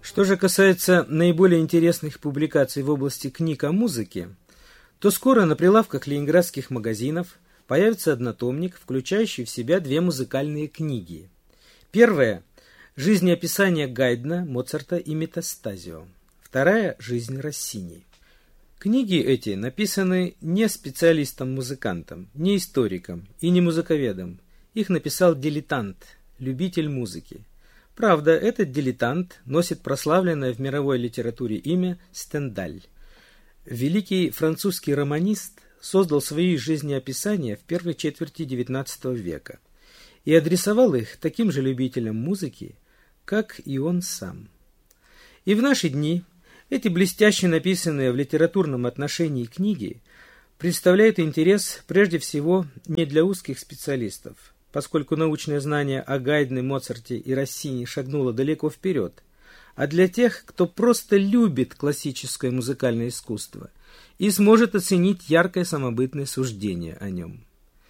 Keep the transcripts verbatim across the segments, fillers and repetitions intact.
Что же касается наиболее интересных публикаций в области книг о музыке, то скоро на прилавках ленинградских магазинов появится однотомник, включающий в себя две музыкальные книги. Первая – «Жизнеописание Гайдна, Моцарта и Метастазио». Вторая – «Жизнь Россини». Книги эти написаны не специалистом-музыкантом, не историком и не музыковедом. Их написал дилетант, любитель музыки. Правда, этот дилетант носит прославленное в мировой литературе имя Стендаль. Великий французский романист создал свои жизнеописания в первой четверти девятнадцатого века и адресовал их таким же любителям музыки, как и он сам. И в наши дни эти блестяще написанные в литературном отношении книги представляют интерес прежде всего не для узких специалистов, поскольку научное знание о Гайдне, Моцарте и Россини шагнуло далеко вперед, а для тех, кто просто любит классическое музыкальное искусство и сможет оценить яркое самобытное суждение о нем.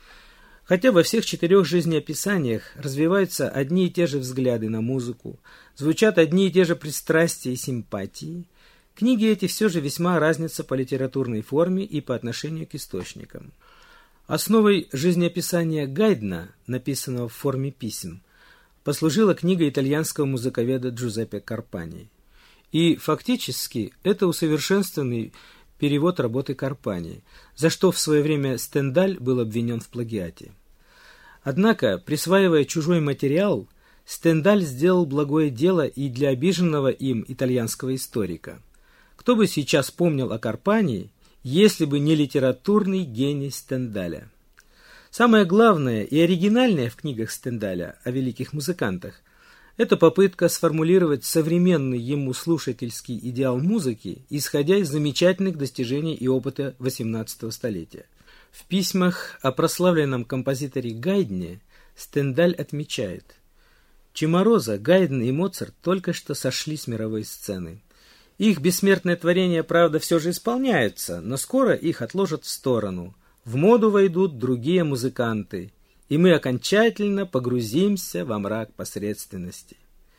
Хотя во всех четырех жизнеописаниях развиваются одни и те же взгляды на музыку, звучат одни и те же пристрастия и симпатии, книги эти все же весьма разнятся по литературной форме и по отношению к источникам. Основой жизнеописания Гайдна, написанного в форме писем, послужила книга итальянского музыковеда Джузеппе Карпани. И фактически это усовершенствованный перевод работы Карпани, за что в свое время Стендаль был обвинен в плагиате. Однако, присваивая чужой материал, Стендаль сделал благое дело и для обиженного им итальянского историка. Кто бы сейчас помнил о Карпани, если бы не литературный гений Стендаля? Самое главное и оригинальное в книгах Стендаля о великих музыкантах – это попытка сформулировать современный ему слушательский идеал музыки, исходя из замечательных достижений и опыта восемнадцатого столетия. В письмах о прославленном композиторе Гайдне Стендаль отмечает: «Чимороза, Гайдн и Моцарт только что сошли с мировой сцены. Их бессмертное творение, правда, все же исполняется, но скоро их отложат в сторону. В моду войдут другие музыканты, и мы окончательно погрузимся во мрак посредственности».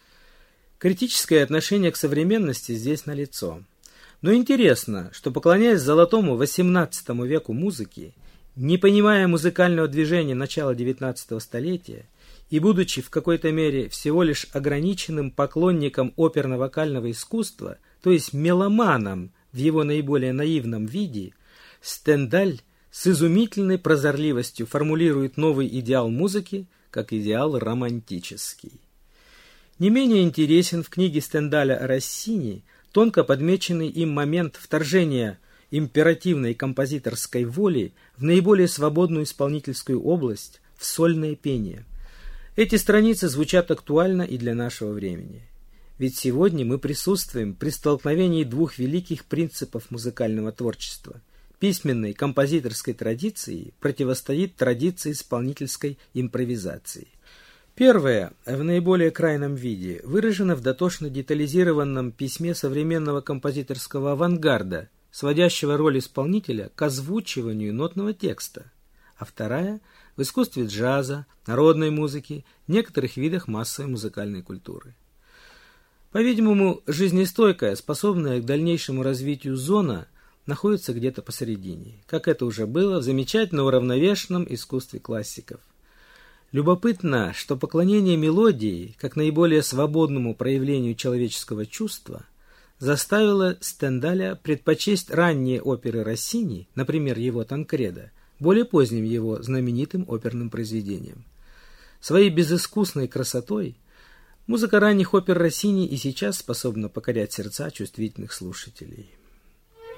Критическое отношение к современности здесь налицо. Но интересно, что, поклоняясь золотому восемнадцатому веку музыки, не понимая музыкального движения начала девятнадцатого столетия и будучи в какой-то мере всего лишь ограниченным поклонником оперно-вокального искусства, то есть меломаном в его наиболее наивном виде, Стендаль с изумительной прозорливостью формулирует новый идеал музыки как идеал романтический. Не менее интересен в книге Стендаля о Россини тонко подмеченный им момент вторжения императивной композиторской воли в наиболее свободную исполнительскую область, в сольное пение. Эти страницы звучат актуально и для нашего времени. Ведь сегодня мы присутствуем при столкновении двух великих принципов музыкального творчества. Письменной композиторской традиции противостоит традиции исполнительской импровизации. Первая, в наиболее крайнем виде, выражена в дотошно детализированном письме современного композиторского авангарда, сводящего роль исполнителя к озвучиванию нотного текста, а вторая – в искусстве джаза, народной музыки, некоторых видах массовой музыкальной культуры. По-видимому, жизнестойкая, способная к дальнейшему развитию зона находится где-то посередине, как это уже было в замечательно уравновешенном искусстве классиков. Любопытно, что поклонение мелодии, как наиболее свободному проявлению человеческого чувства, заставило Стендаля предпочесть ранние оперы Россини, например, его «Танкреда», более поздним его знаменитым оперным произведением. Своей безыскусной красотой музыка ранних опер Россини и сейчас способна покорять сердца чувствительных слушателей.